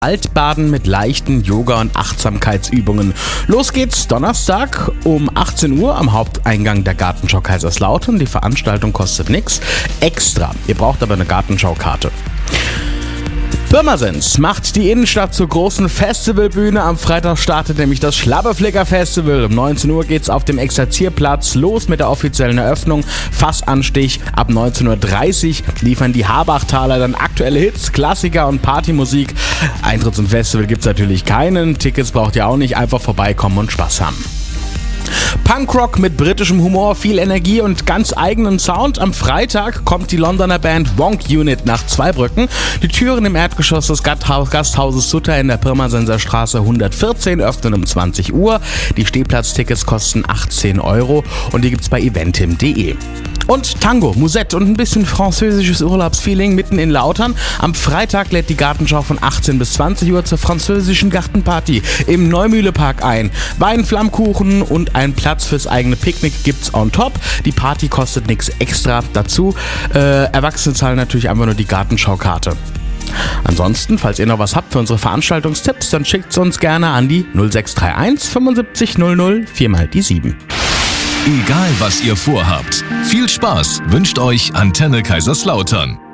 Altbaden mit leichten Yoga- und Achtsamkeitsübungen. Los geht's Donnerstag um 18 Uhr am Haupteingang der Gartenschau Kaiserslautern. Die Veranstaltung kostet nichts extra. Ihr braucht aber eine Gartenschaukarte. Pirmasens macht die Innenstadt zur großen Festivalbühne. Am Freitag startet nämlich das Schlabberflicker-Festival. Um 19 Uhr geht's auf dem Exerzierplatz los mit der offiziellen Eröffnung. Fassanstich. Ab 19.30 Uhr liefern die Habachtaler dann aktuelle Hits, Klassiker und Partymusik. Eintritt zum Festival gibt's natürlich keinen. Tickets braucht ihr auch nicht. Einfach vorbeikommen und Spaß haben. Punkrock mit britischem Humor, viel Energie und ganz eigenem Sound. Am Freitag kommt die Londoner Band Wonk Unit nach Zweibrücken. Die Türen im Erdgeschoss des Gasthauses Sutter in der Pirmasenser Straße 114 öffnen um 20 Uhr. Die Stehplatztickets kosten 18 € und die gibt's bei eventim.de. Und Tango, Musette und ein bisschen französisches Urlaubsfeeling mitten in Lautern. Am Freitag lädt die Gartenschau von 18 bis 20 Uhr zur französischen Gartenparty im Neumühlepark ein. Wein, Flammkuchen und ein Platz fürs eigene Picknick gibt's on top. Die Party kostet nichts extra dazu. Erwachsene zahlen natürlich einfach nur die Gartenschaukarte. Ansonsten, falls ihr noch was habt für unsere Veranstaltungstipps, dann schickt's uns gerne an die 0631 75 00 4x7. Egal was ihr vorhabt, viel Spaß wünscht euch Antenne Kaiserslautern.